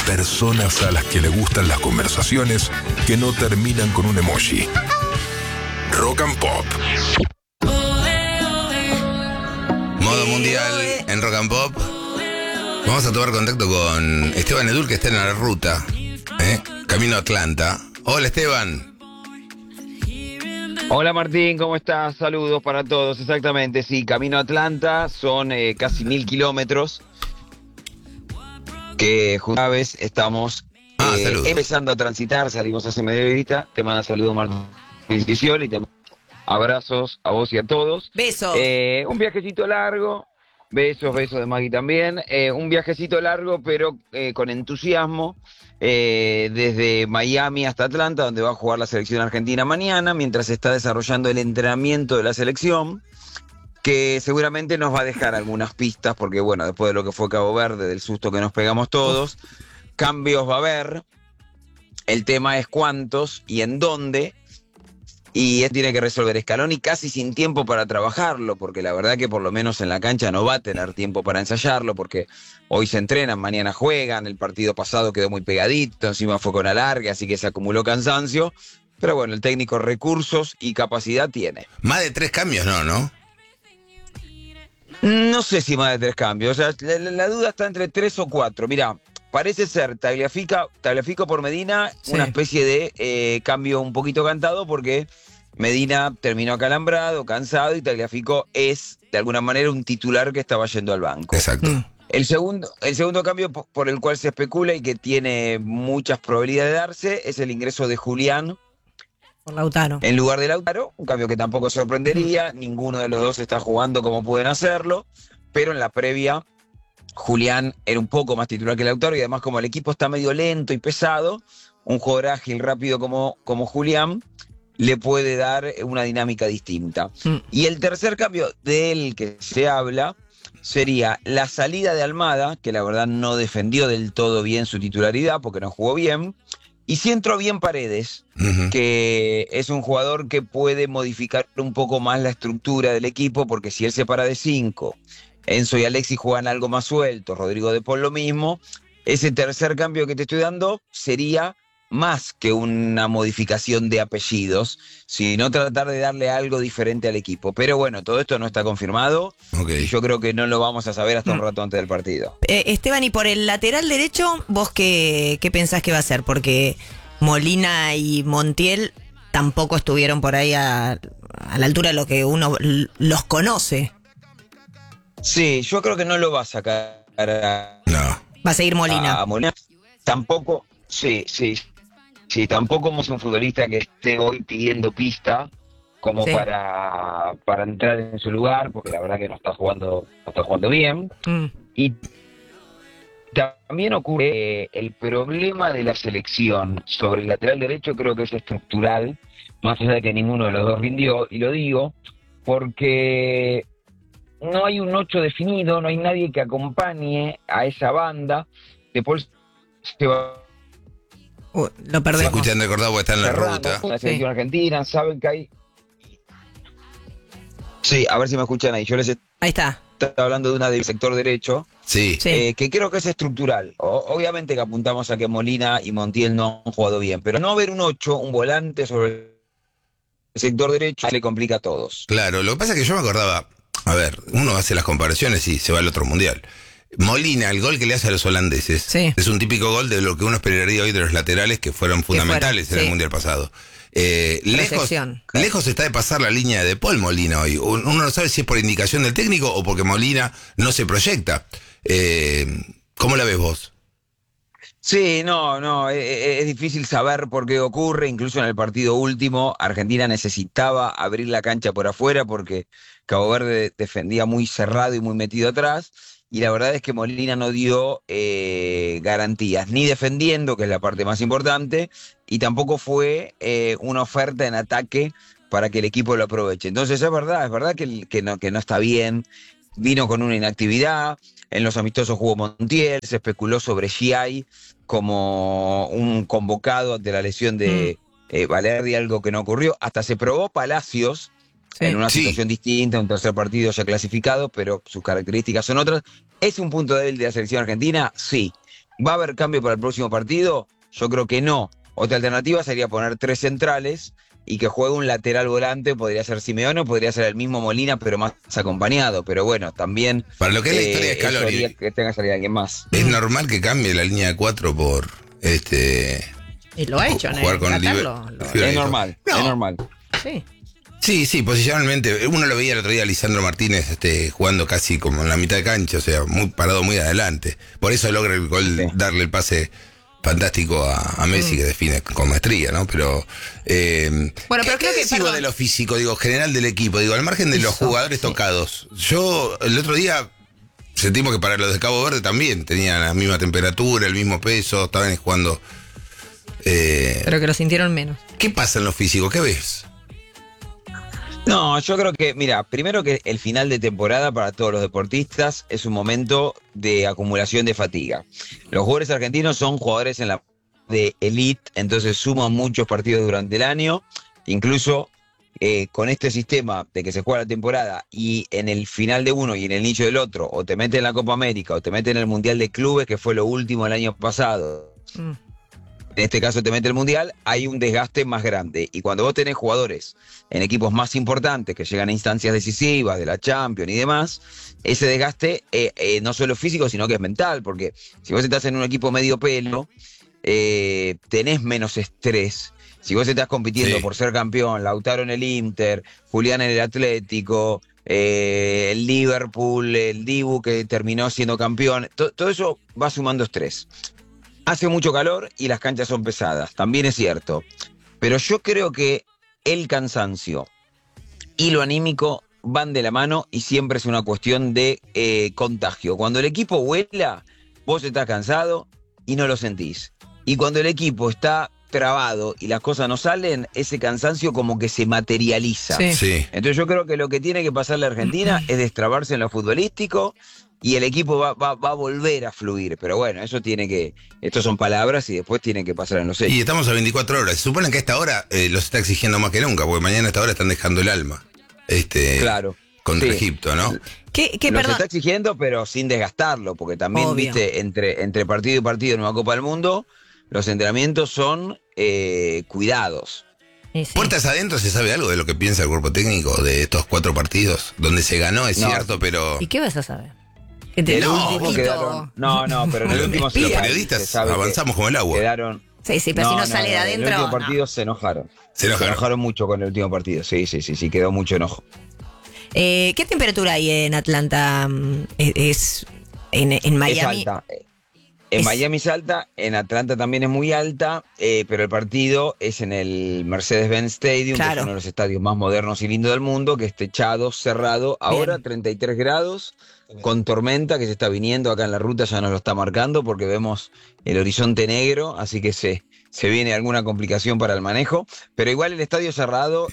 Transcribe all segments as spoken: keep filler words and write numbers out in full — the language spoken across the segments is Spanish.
personas a las que le gustan las conversaciones que no terminan con un emoji. Rock and Pop. Modo mundial en Rock and Pop. Vamos a tomar contacto con Esteban Edul, que está en la ruta, ¿eh? Camino a Atlanta. Hola, Esteban. Hola Martín, ¿cómo estás? Saludos para todos, exactamente, sí, camino a Atlanta, son eh, casi mil kilómetros, que una vez estamos ah, eh, empezando a transitar, salimos hace media horita, te manda saludos Martín Scioli, te mando abrazos a vos y a todos. Besos. Eh, un viajecito largo, besos, besos de Maggie también, eh, un viajecito largo pero eh, con entusiasmo. Eh, desde Miami hasta Atlanta, donde va a jugar la selección argentina mañana, mientras se está desarrollando el entrenamiento de la selección, que seguramente nos va a dejar algunas pistas, porque bueno, después de lo que fue Cabo Verde, del susto que nos pegamos todos, cambios va a haber, el tema es cuántos y en dónde, y él tiene que resolver Scaloni casi sin tiempo para trabajarlo, porque la verdad que por lo menos en la cancha no va a tener tiempo para ensayarlo, porque hoy se entrenan, mañana juegan, el partido pasado quedó muy pegadito, encima fue con alargue, así que se acumuló cansancio, pero bueno, el técnico recursos y capacidad tiene. Más de tres cambios no, ¿no? No sé si más de tres cambios, o sea, la, la duda está entre tres o cuatro, mirá. Parece ser Tagliafico, Tagliafico por Medina, sí. Una especie de eh, cambio un poquito cantado porque Medina terminó acalambrado, cansado y Tagliafico es de alguna manera un titular que estaba yendo al banco. Exacto. Mm. El segundo, el segundo cambio por el cual se especula y que tiene muchas probabilidades de darse es el ingreso de Julián por Lautaro. En lugar de Lautaro, un cambio que tampoco sorprendería, mm. ninguno de los dos está jugando como pueden hacerlo, pero en la previa Julián era un poco más titular que Lautaro y además como el equipo está medio lento y pesado, un jugador ágil, rápido como, como Julián le puede dar una dinámica distinta. Mm. Y el tercer cambio del que se habla sería la salida de Almada, que la verdad no defendió del todo bien su titularidad porque no jugó bien, y sí entró bien Paredes, uh-huh. que es un jugador que puede modificar un poco más la estructura del equipo porque si él se para de cinco... Enzo y Alexis juegan algo más suelto, Rodrigo de Paul lo mismo. Ese tercer cambio que te estoy dando sería más que una modificación de apellidos, sino tratar de darle algo diferente al equipo. Pero bueno, todo esto no está confirmado. Okay. Y yo creo que no lo vamos a saber hasta un rato antes del partido. Eh, Esteban, y por el lateral derecho, ¿vos qué, qué pensás que va a ser? Porque Molina y Montiel tampoco estuvieron por ahí a, a la altura de lo que uno los conoce. Sí, yo creo que no lo va a sacar a... No. Va a seguir Molina. A Molina. Tampoco, sí, sí, sí, tampoco es un futbolista que esté hoy pidiendo pista como sí. para, para entrar en su lugar, porque la verdad que no está jugando, no está jugando bien. Mm. Y también ocurre eh, el problema de la selección sobre el lateral derecho, creo que es estructural, más allá de que ninguno de los dos rindió, y lo digo porque no hay un ocho definido, no hay nadie que acompañe a esa banda. Después se va. Uh, lo perdemos. Se escuchan recordado porque está en la ruta. La selección sí. argentina, saben que hay. Sí, a ver si me escuchan ahí. Yo les ahí está. Estaba hablando de una del sector derecho. Sí. Eh, que creo que es estructural. O, obviamente que apuntamos a que Molina y Montiel no han jugado bien, pero no ver un ocho, un volante sobre el sector derecho, le complica a todos. Claro, lo que pasa es que yo me acordaba. A ver, uno hace las comparaciones y se va al otro mundial. Molina, el gol que le hace a los holandeses, sí. es un típico gol de lo que uno esperaría hoy de los laterales que fueron fundamentales fueron, en sí. el mundial pasado. Eh, lejos, lejos está de pasar la línea de Paul Molina hoy. Uno no sabe si es por indicación del técnico o porque Molina no se proyecta. Eh, ¿Cómo la ves vos? Sí, no, no, es, es difícil saber por qué ocurre, incluso en el partido último, Argentina necesitaba abrir la cancha por afuera porque Cabo Verde defendía muy cerrado y muy metido atrás, y la verdad es que Molina no dio eh, garantías, ni defendiendo, que es la parte más importante, y tampoco fue eh, una oferta en ataque para que el equipo lo aproveche. Entonces es verdad, es verdad que, que, no, que no está bien, vino con una inactividad, en los amistosos jugó Montiel, se especuló sobre Giai como un convocado ante la lesión de mm. eh, Valerdi, algo que no ocurrió, hasta se probó Palacios, sí. en una sí. situación distinta, un tercer partido ya clasificado, pero sus características son otras. ¿Es un punto débil de la selección argentina? Sí. ¿Va a haber cambio para el próximo partido? Yo creo que no. Otra alternativa sería poner tres centrales y que juegue un lateral volante, podría ser Simeone o podría ser el mismo Molina, pero más acompañado. Pero bueno, también... Para lo que es la historia de Scaloni, que tenga que salir alguien más. Es normal que cambie la línea de cuatro por... este Y lo ha hecho, ¿no? Jugar con Liber- lo... Es normal, no. es normal. Sí. Sí, sí, posicionalmente. Uno lo veía el otro día a Lisandro Martínez este, jugando casi como en la mitad de cancha, o sea, muy parado muy adelante. Por eso logra el gol, sí. darle el pase... fantástico a, a Messi, mm. que define con maestría, ¿no? Pero eh, bueno, pero ¿qué, creo qué que digo de lo físico, digo, general del equipo, digo, al margen de Eso, los jugadores sí. tocados. Yo el otro día sentimos que para los de Cabo Verde también tenían la misma temperatura, el mismo peso, estaban jugando. Eh, pero que lo sintieron menos. ¿Qué pasa en lo físico? ¿Qué ves? No, yo creo que, mira, primero que el final de temporada para todos los deportistas es un momento de acumulación de fatiga. Los jugadores argentinos son jugadores en la de elite, entonces suman muchos partidos durante el año, incluso eh, con este sistema de que se juega la temporada y en el final de uno y en el inicio del otro, o te meten en la Copa América o te meten en el Mundial de Clubes, que fue lo último el año pasado. Mm. En este caso te mete el Mundial, hay un desgaste más grande. Y cuando vos tenés jugadores en equipos más importantes que llegan a instancias decisivas de la Champions y demás, ese desgaste eh, eh, no solo es físico, sino que es mental. Porque si vos estás en un equipo medio pelo, eh, tenés menos estrés. Si vos estás compitiendo sí. por ser campeón, Lautaro en el Inter, Julián en el Atlético, eh, el Liverpool, el Dibu que terminó siendo campeón, to- todo eso va sumando estrés. Hace mucho calor y las canchas son pesadas, también es cierto. Pero yo creo que el cansancio y lo anímico van de la mano y siempre es una cuestión de eh, contagio. Cuando el equipo vuela, vos estás cansado y no lo sentís. Y cuando el equipo está trabado y las cosas no salen, ese cansancio como que se materializa. Sí. Sí. Entonces yo creo que lo que tiene que pasar la Argentina es destrabarse en lo futbolístico y el equipo va, va, va a volver a fluir. Pero bueno, eso tiene que... Estos son palabras y después tienen que pasar en los hechos. Y estamos a veinticuatro horas. Se supone que a esta hora eh, los está exigiendo más que nunca, porque mañana a esta hora están dejando el alma. Este, claro. Contra sí. Egipto, ¿no? ¿Qué, qué, Los perdón? está exigiendo, pero sin desgastarlo, porque también, Obvio. viste, entre, entre partido y partido en una Copa del Mundo, los entrenamientos son eh, cuidados. Sí, sí. Puertas adentro, ¿se sabe algo de lo que piensa el cuerpo técnico de estos cuatro partidos? Donde se ganó, es no. cierto, pero... ¿Y qué vas a saber? El no, último quedaron, no, no, pero en el último los periodistas avanzamos como el agua. Quedaron, Sí, sí, pero no, si no, no sale no, de adentro. En el último no. partido se enojaron. Se enojaron. Se enojaron mucho con el último partido. Sí, sí, sí, sí, quedó mucho enojo. Eh, ¿Qué temperatura hay en Atlanta? Es, es en, en Miami. Es alta. En Es- Miami es alta, en Atlanta también es muy alta, eh, pero el partido es en el Mercedes-Benz Stadium, Claro. que es uno de los estadios más modernos y lindos del mundo, que es techado, cerrado. Ahora Bien. treinta y tres grados, con tormenta que se está viniendo acá en la ruta, ya nos lo está marcando porque vemos el horizonte negro, así que se, se viene alguna complicación para el manejo. Pero igual el estadio cerrado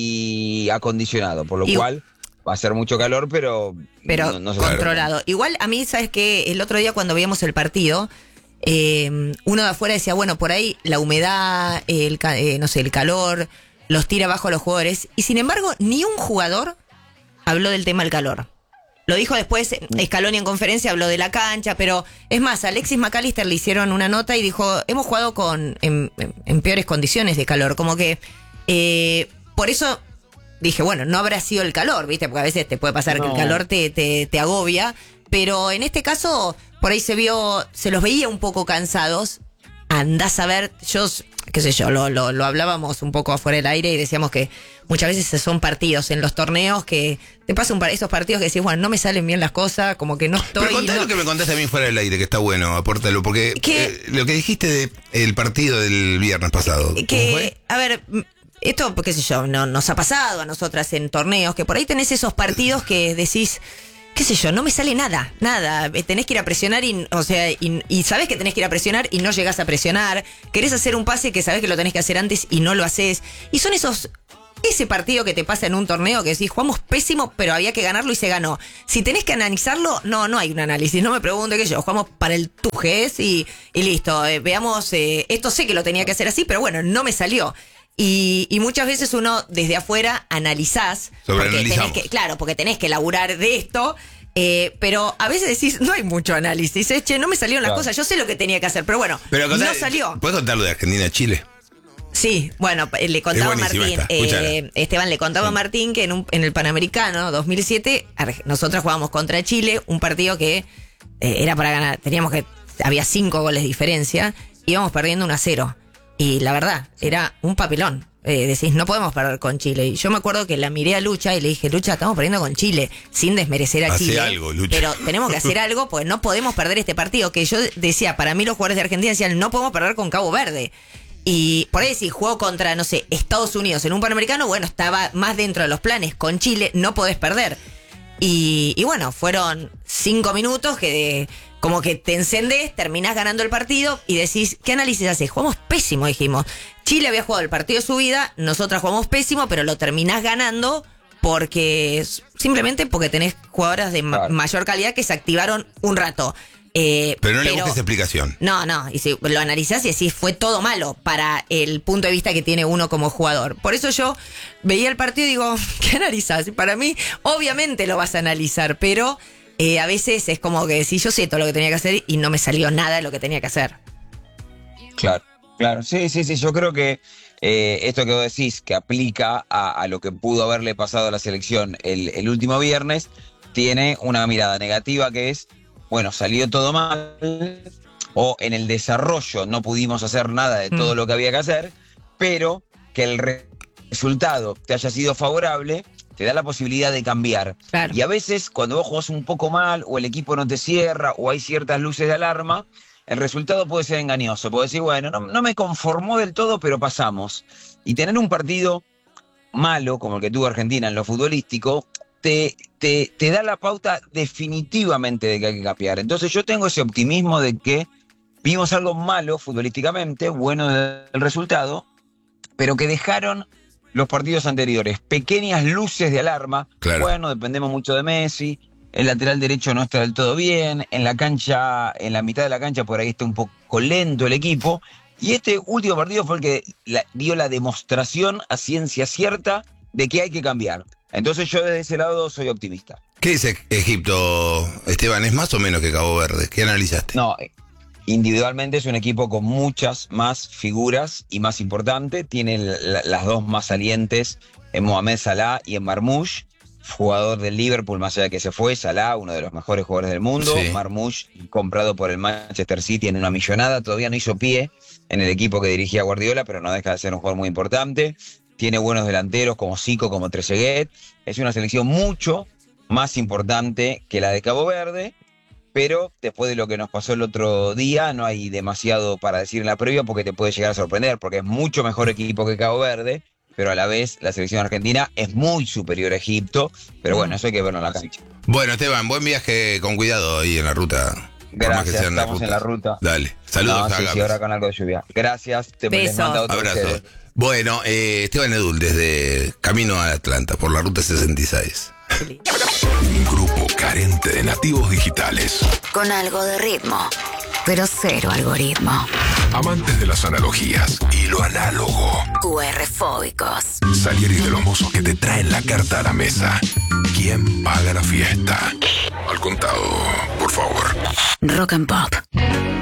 y acondicionado, por lo Y- cual va a ser mucho calor, pero, pero no, no se va a ver. controlado. Igual a mí, ¿sabes qué? El otro día cuando veíamos el partido, eh, uno de afuera decía, bueno, por ahí la humedad, el, ca- eh, no sé, el calor, los tira abajo a los jugadores. Y sin embargo, ni un jugador habló del tema del calor. Lo dijo después Scaloni en conferencia, habló de la cancha, pero es más, a Alexis McAllister le hicieron una nota y dijo, hemos jugado con en, en- en peores condiciones de calor, como que eh, por eso dije, bueno, no habrá sido el calor, ¿viste? Porque a veces te puede pasar que el No. calor te, te, te agobia, pero en este caso por ahí se vio, se los veía un poco cansados. Andás a ver, yo, qué sé yo, lo, lo, lo hablábamos un poco afuera del aire y decíamos que muchas veces son partidos en los torneos que te pasan par- esos partidos que decís, bueno, no me salen bien las cosas, como que no estoy... Pero contá no- lo que me contaste a mí fuera del aire, que está bueno, apórtalo, porque ¿Qué? eh, lo que dijiste del partido del viernes pasado. ¿cómo que, fue? a ver, m- esto, qué sé yo, no, nos ha pasado a nosotras en torneos, que por ahí tenés esos partidos que decís, qué sé yo, no me sale nada, nada, eh, tenés que ir a presionar y, o sea, y, y sabés que tenés que ir a presionar y no llegás a presionar, querés hacer un pase que sabés que lo tenés que hacer antes y no lo haces, y son esos... Ese partido que te pasa en un torneo que decís, jugamos pésimo, pero había que ganarlo y se ganó. Si tenés que analizarlo, no, no hay un análisis. No me pregunte que yo, jugamos para el Tujes y, y listo. Eh, veamos, eh, esto sé que lo tenía que hacer así, pero bueno, no me salió. Y, y muchas veces uno desde afuera analizás. Porque tenés Sobreanalizamos. que, claro, porque tenés que laburar de esto. Eh, pero a veces decís, no hay mucho análisis. Dices, che, no me salieron las claro. cosas, yo sé lo que tenía que hacer, pero bueno, pero no salió. ¿Puedes contar lo de Argentina-Chile? Sí, bueno, le contaba a Martín, eh, Esteban, le contaba sí. a Martín que en, un, en el Panamericano dos mil siete, nosotros jugábamos contra Chile, un partido que eh, era para ganar, teníamos que, había cinco goles de diferencia, íbamos perdiendo uno a cero. Y la verdad, era un papelón. Eh, decís, no podemos perder con Chile. Y yo me acuerdo que la miré a Lucha y le dije, Lucha, estamos perdiendo con Chile, sin desmerecer a Hace Chile. algo, Lucha. Pero tenemos que hacer algo, pues no podemos perder este partido. Que yo decía, para mí los jugadores de Argentina decían, no podemos perder con Cabo Verde. Y por ahí si juego contra, no sé, Estados Unidos en un Panamericano, bueno, estaba más dentro de los planes. Con Chile no podés perder. Y, y bueno, fueron cinco minutos que de, como que te encendés, terminás ganando el partido y decís, ¿qué análisis haces? Jugamos pésimo, dijimos. Chile había jugado el partido de su vida, nosotras jugamos pésimo, pero lo terminás ganando porque simplemente porque tenés jugadoras de ma- mayor calidad que se activaron un rato. Eh, pero no pero, le busques explicación. No, no, y si lo analizás y decís, fue todo malo para el punto de vista que tiene uno como jugador. Por eso yo veía el partido y digo, ¿qué analizás? Para mí, obviamente lo vas a analizar, pero eh, a veces es como que decís, yo sé todo lo que tenía que hacer y no me salió nada de lo que tenía que hacer. Claro, claro, sí, sí, sí, yo creo que eh, esto que vos decís, que aplica a, a lo que pudo haberle pasado a la selección el, el último viernes, tiene una mirada negativa que es, bueno, salió todo mal, o en el desarrollo no pudimos hacer nada de todo mm. lo que había que hacer, pero que el re- resultado te haya sido favorable, te da la posibilidad de cambiar. Claro. Y a veces, cuando vos jugás un poco mal, o el equipo no te cierra, o hay ciertas luces de alarma, el resultado puede ser engañoso. Puedo decir, bueno, no, no me conformó del todo, pero pasamos. Y tener un partido malo, como el que tuvo Argentina en lo futbolístico, Te, te, te da la pauta definitivamente de que hay que cambiar. Entonces yo tengo ese optimismo de que vimos algo malo futbolísticamente, bueno del resultado, pero que dejaron los partidos anteriores pequeñas luces de alarma. Claro. Bueno, dependemos mucho de Messi, el lateral derecho no está del todo bien, en la cancha, en la mitad de la cancha por ahí está un poco lento el equipo, y este último partido fue el que la, dio la demostración a ciencia cierta de que hay que cambiar. Entonces yo desde ese lado soy optimista. ¿Qué dice Egipto, Esteban? ¿Es más o menos que Cabo Verde? ¿Qué analizaste? No, individualmente es un equipo con muchas más figuras y más importante. Tiene la, las dos más salientes en Mohamed Salah y en Marmoush, jugador del Liverpool, más allá de que se fue. Salah, uno de los mejores jugadores del mundo. Sí. Marmoush, comprado por el Manchester City en una millonada. Todavía no hizo pie en el equipo que dirigía Guardiola, pero no deja de ser un jugador muy importante. Tiene buenos delanteros como Zico, como Trezeguet. Es una selección mucho más importante que la de Cabo Verde, pero después de lo que nos pasó el otro día, no hay demasiado para decir en la previa porque te puede llegar a sorprender, porque es mucho mejor equipo que Cabo Verde, pero a la vez la selección argentina es muy superior a Egipto, pero bueno, eso hay que verlo en la cancha. Bueno, Esteban, buen viaje con cuidado ahí en la ruta. Gracias, que en estamos la en la ruta. Dale, saludos. No, sí, sí, ahora con algo de lluvia. Gracias, te les mando otro. Abrazos. Bueno, eh, Esteban Edul, desde Camino a Atlanta, por la ruta sesenta y seis. Un grupo carente de nativos digitales. Con algo de ritmo, pero cero algoritmo. Amantes de las analogías y lo análogo. Q R-fóbicos. Salieri de los mozos que te traen la carta a la mesa. ¿Quién paga la fiesta? Al contado, por favor. Rock and Pop.